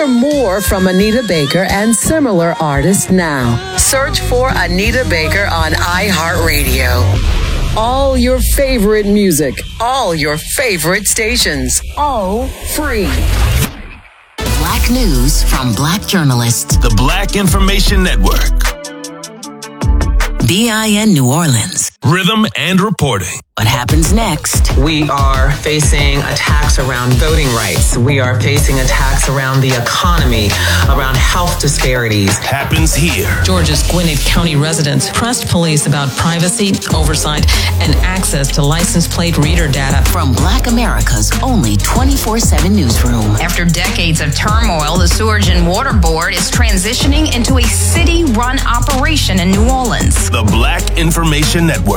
Hear more from Anita Baker and similar artists now. Search for Anita Baker on iHeartRadio. All your favorite music, all your favorite stations, all free. Black news from Black journalists. The Black Information Network. BIN New Orleans. Rhythm and reporting. What happens next? We are facing attacks around voting rights. We are facing attacks around the economy, around health disparities. Happens here. Georgia's Gwinnett County residents pressed police about privacy, oversight, and access to license plate reader data. From Black America's only 24/7 newsroom. After decades of turmoil, the Sewerage and Water Board is transitioning into a city-run operation in New Orleans. The Black Information Network.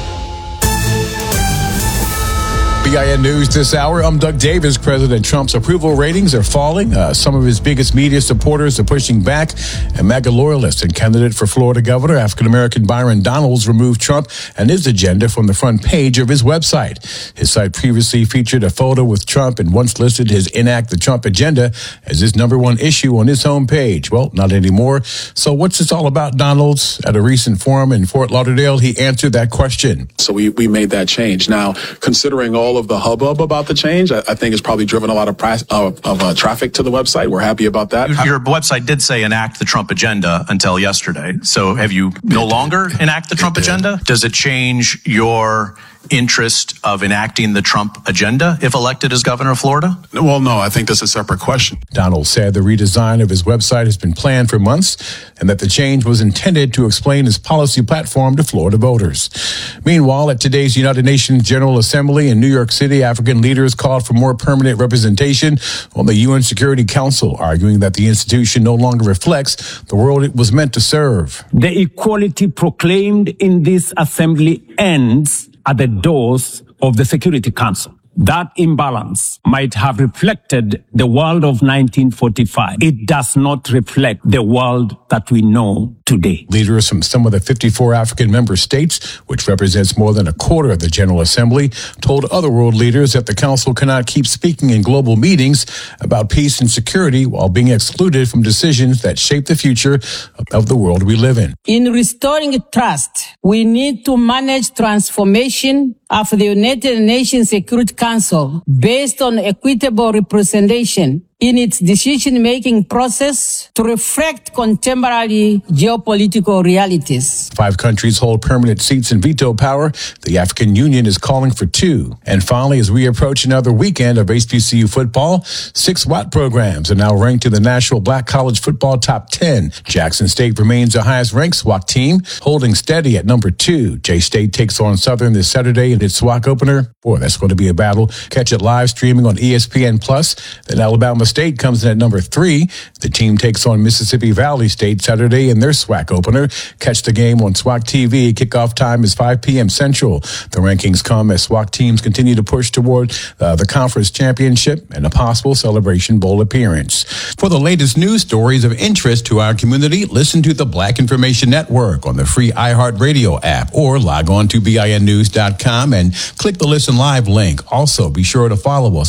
BIN News this hour. I'm Doug Davis. President Trump's approval ratings are falling. Some of his biggest media supporters are pushing back. And MAGA loyalist and candidate for Florida governor, African-American Byron Donalds, removed Trump and his agenda from the front page of his website. His site previously featured a photo with Trump and once listed his Enact the Trump agenda as his number one issue on his homepage. Well, not anymore. So what's this all about, Donalds? At a recent forum in Fort Lauderdale, he answered that question. So we made that change. Now, considering all of the hubbub about the change, I think it's probably driven a lot of traffic to the website. We're happy about that. Your website did say enact the Trump agenda until yesterday. So have you no longer enact the Trump agenda? Does it change your interest of enacting the Trump agenda if elected as governor of Florida? Well, no, I think that's a separate question. Donald said the redesign of his website has been planned for months and that the change was intended to explain his policy platform to Florida voters. Meanwhile, at today's United Nations General Assembly in New York City, African leaders called for more permanent representation on the UN Security Council, arguing that the institution no longer reflects the world it was meant to serve. The equality proclaimed in this assembly ends at the doors of the Security Council. That imbalance might have reflected the world of 1945. It does not reflect the world that we know today. Leaders from some of the 54 African member states, which represents more than a quarter of the General Assembly, told other world leaders that the council cannot keep speaking in global meetings about peace and security while being excluded from decisions that shape the future of the world we live in. In restoring trust, we need to manage transformation of the United Nations Security Council based on equitable representation in its decision-making process to reflect contemporary geopolitical realities. 5 countries hold permanent seats and veto power. The African Union is calling for 2. And finally, as we approach another weekend of HBCU football, 6 SWAT programs are now ranked in the National Black College Football Top 10. Jackson State remains the highest-ranked SWAT team, holding steady at number 2. J-State takes on Southern this Saturday in its SWAC opener. Boy, that's going to be a battle. Catch it live streaming on ESPN+. Then Alabama State comes in at number 3. The team takes on Mississippi Valley State Saturday in their SWAC opener. Catch the game on SWAC TV. Kickoff time is 5 p.m. Central. The rankings come as SWAC teams continue to push toward the conference championship and a possible Celebration Bowl appearance. For the latest news stories of interest to our community, listen to the Black Information Network on the free iHeartRadio app or log on to BINnews.com and click the Listen Live link. Also, be sure to follow us